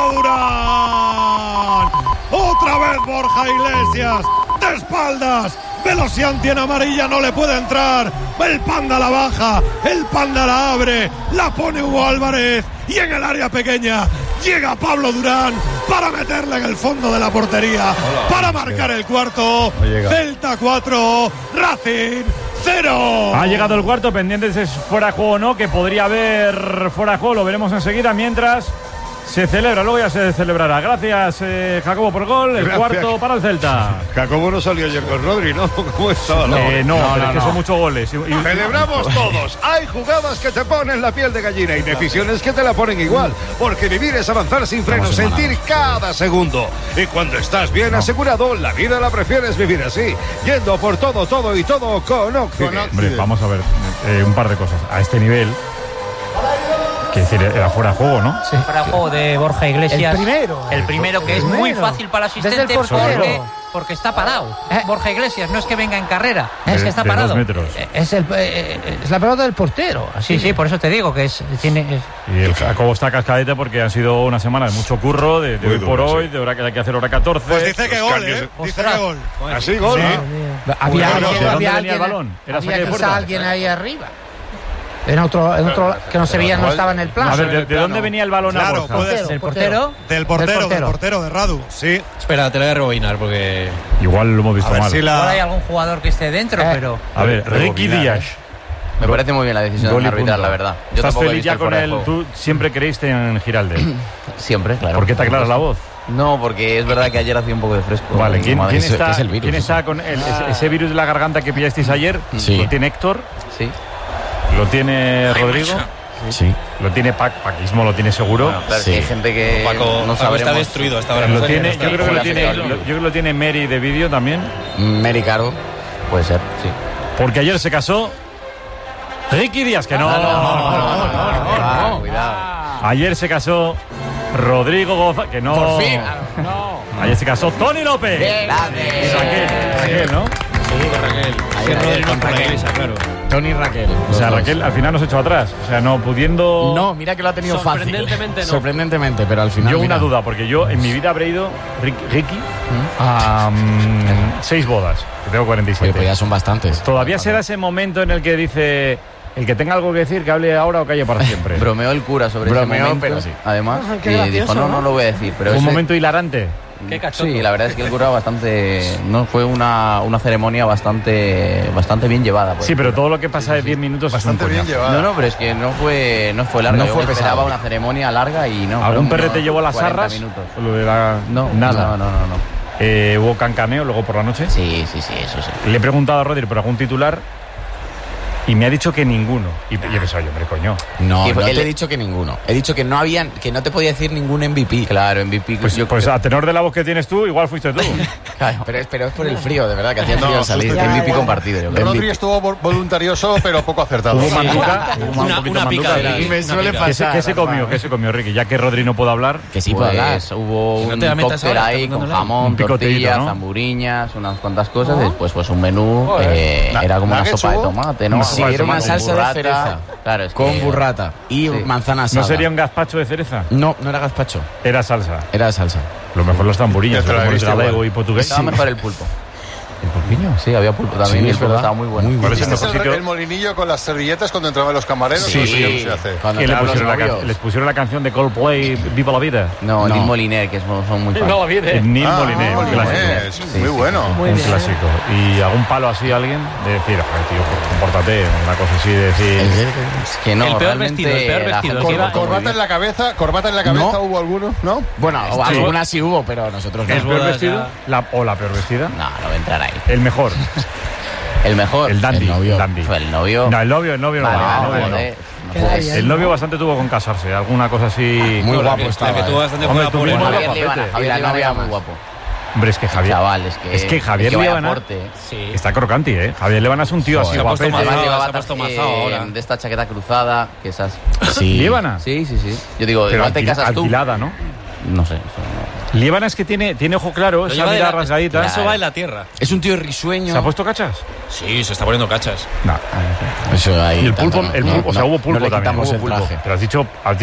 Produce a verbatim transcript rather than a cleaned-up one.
Pablo Durán. Otra vez Borja Iglesias. De espaldas. Velocianti en amarilla, no le puede entrar. El Panda la baja. El Panda la abre. La pone Hugo Álvarez. Y en el área pequeña llega Pablo Durán para meterla en el fondo de la portería. Hola, para marcar el cuarto. Celta cuatro, Racing cero. Ha llegado el cuarto, pendiente si es fuera de juego o no, que podría haber fuera de juego, lo veremos enseguida, mientras se celebra, luego ya se celebrará. Gracias, eh, Jacobo, por el gol. El Gracias. Cuarto para el Celta. Jacobo no salió ayer con Rodri, ¿no? ¿Cómo estaba? No, eh, no, no, no, pero no, es que no. son muchos goles. Y, y... Celebramos todos. Hay jugadas que te ponen la piel de gallina y decisiones que te la ponen igual. Porque vivir es avanzar sin frenos, sentir cada segundo. Y cuando estás bien no. asegurado, la vida la prefieres vivir así. Yendo por todo, todo y todo con Occident. Hombre, vamos a ver eh, un par de cosas. A este nivel... Que decir, era fuera de juego, ¿no? Sí. Fuera de juego de Borja Iglesias. El primero. El primero, que es primero. muy fácil para el asistente el porque, porque está parado. ¿Eh? Borja Iglesias, no es que venga en carrera, de, es que está de parado. Dos metros. Es, el, es la pelota del portero. Así. Sí, sí, por eso te digo que es... Tiene, es... Y el Jacobo está cascadete porque han sido una semana de mucho curro, de, de hoy por hoy, sí. de hora que hay que hacer hora catorce. Pues dice que gol, ¿eh? Dice que gol. Así gol, sí. ¿no? Había, bueno, alguien, ¿de dónde había venía alguien, el balón? ¿Era había saque de puerta? alguien ahí arriba. En otro, en otro que no se veía, no estaba en el plan. A ver, ¿de, de dónde venía el balón claro, a Borja? Puede ser. ¿Del portero? Del portero, del portero, del portero de Radu, sí. Espera, te lo voy a rebobinar porque... Igual lo hemos visto mal. Si la... Ahora hay algún jugador que esté dentro, eh. pero... A ver, Ricky Díaz. Me parece muy bien la decisión de arbitrar, la verdad. Yo ¿Estás feliz he ya con él? Tú siempre creíste en Giralde. Siempre, claro. ¿Por qué te aclaras la voz? No, porque es verdad que ayer hacía un poco de fresco. Vale, ¿quién, ¿quién, está, es el virus, ¿quién está con el, ese, ese virus de la garganta que pillasteis ayer? Sí. ¿Lo tiene Héctor? Sí. ¿Lo tiene Rodrigo? Sí. ¿Lo tiene Pac? Paquismo lo tiene seguro. Bueno, claro, sí. Hay gente que Paco, no Paco sabremos. Está destruido hasta ahora. Lo tiene, yo, creo que lo tiene, lo, yo creo que lo tiene Mary de vídeo también. Mary Caro. Puede ser, sí. Porque ayer se casó Ricky Díaz, que no. Ah, no, no, no, no, no, no, cuidado. Ayer se casó Rodrigo González, que no. Por fin. No. Ayer se casó Tony López. Bien. Y Raquel, Raquel, ¿no? Sí, con Raquel. Sí, Rodri con Raquel, esa, claro. Tony y Raquel. O sea, Raquel al final nos echó atrás. O sea, no pudiendo. No, mira que lo ha tenido fácil. Sorprendentemente no. Sorprendentemente, pero al final. Yo mira. una duda, porque yo en mi vida habré ido, Ricky, a um, seis bodas, que tengo cuarenta y siete. Oye, pues ya son bastantes. Todavía será ese momento en el que dice el que tenga algo que decir, que hable ahora o calle para siempre. Bromeó el cura sobre Bromeó, ese momento, pero sí. además, Ah, qué y gracioso, dijo, no, ¿no? no lo voy a decir. Pero un ese... momento hilarante. Qué cachondo. Sí, la verdad es que el cura bastante... No, fue una, una ceremonia bastante bastante bien llevada. Pues. Sí, pero todo lo que pasa de diez minutos bastante es un bien coñazo. llevada. No, no, pero es que no fue, no fue larga. No Yo fue esperaba pesado. una ceremonia larga y no. ¿Algún fueron perrete unos llevó las cuarenta arras? minutos. Lo de la... No, nada. No, no, no, no. Eh, ¿Hubo cancaneo luego por la noche? Sí, sí, sí, eso sí. Le he preguntado a Rodri por algún titular y me ha dicho que ninguno. Y, y he pensado yo, hombre, coño. No, Sí, no él- te he dicho que ninguno. He dicho que no habían, que no te podía decir ningún M V P. Claro, M V P. Pues, yo pues creo- a tenor de la voz que tienes tú, igual fuiste tú. claro. Pero es, pero es por el frío, de verdad, que hacía frío No, al salir. usted- M V P compartido, yo creo. Rodri estuvo vol- voluntarioso, pero poco acertado. Hubo manduca, hubo un Una- poquito una manduca. picadera. ¿Y Me suele pica. ¿Qué se, pasar. qué se comió? ¿Qué se comió, Ricky? Ya que Rodri no puede hablar. Que sí puedo hablar. Pues hubo Que no un te la metas cóctel ahora, ahí está con poniéndole. jamón, Un picoteíto, tortillas, ¿no? zamburiñas, unas cuantas cosas. Y después pues un menú, eh, Na- era como una ¿nuggets sopa de hubo? tomate, ¿no? Una Sí, sopa de era una tomate. salsa de burrata. cereza. Claro, es Con que- burrata y Sí. manzana ¿No asada. sería un gazpacho de cereza? No, no era gazpacho. Era salsa. Era salsa. Lo mejor los tamburiñas, Ya te la como he el visto galego igual. y portugués. Estaba mejor el pulpo. ¿El pulpiño? Sí, había pulpo también Sí, y el es pulpo verdad. estaba muy bueno. Muy ¿Cuál es Este el es mejor el, sitio? el molinillo con las servilletas cuando entraban los camareros. Sí, eso sí. ya no se hace. Cuando ¿Qué le entraban los pusieron la novios. can- les pusieron la canción de Coldplay, Viva la Vida? No, No. Neil Moliner, que son, son muy fans. El Neil Ah, Moliner, un Moliner, clásico. es Sí, muy sí. bueno. Un clásico. ¿Y algún palo así a alguien? De decir, joder, tío, compórtate, una cosa así de decir... Es que no, El peor realmente vestido, el peor la vestido, gente el se que iba- portó muy Corbata bien. en la cabeza, corbata en la cabeza, No. ¿hubo alguno? ¿No? Bueno, o Este- algunas sí hubo, pero nosotros no. ¿El peor bodas vestido? ya- La, ¿O la peor vestida? No, no voy a entrar ahí. El mejor. El mejor. El dandy. El novio. el dandy. Fue el novio. No, el novio, el novio no. Vale, vale, vale, el novio no. joder. ¿Qué hay ahí? El novio bastante tuvo con casarse, alguna cosa así... Muy No, la guapo que- estaba. La que tuvo eh. bastante Hombre, juega tú por mismo el- lo- Javier Líbana, papete. Javier Y la Líbana novia era muy más. guapo. Hombre, es que Javier... Chaval, es que... Es que Javier es que vaya Líbana- aporte. Sí. Está crocanti, ¿eh? Javier Líbana es un tío así se ha puesto guapete. mazao, Además llevaba se ha puesto traje, mazao ahora. de esta chaqueta cruzada, que esas... Sí. ¿Líbana? Sí, sí, sí. Yo digo, Pero igual te alquila- casas tú. alquilada, ¿no? No sé. Eso no. Líbana es que tiene, tiene ojo claro, Lo esa lleva de mirada la- rasgadita. Eso va en la tierra. Es un tío risueño. ¿Se ha puesto cachas? Sí, se está poniendo cachas. No. Eso ahí. Y el tanto pulpo, no. el No, pulpo, o sea, no, hubo pulpo no le también. quitamos Hubo el pulpo. traje. Pero has dicho, has